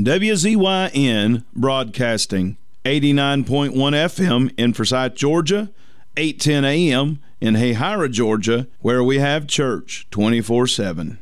WZYN Broadcasting, 89.1 FM in Forsyth, Georgia, 810 AM in Hayhira, Georgia, where we have church 24/7.